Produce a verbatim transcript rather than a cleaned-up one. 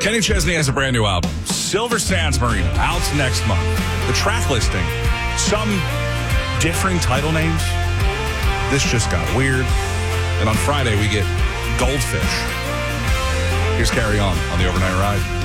Kenny Chesney has a brand new album, Silver Sands Marina, out next month. The track listing, some differing title names. This just got weird. And on Friday, we get Goldfish. Here's Carry On on the Overnight Ride.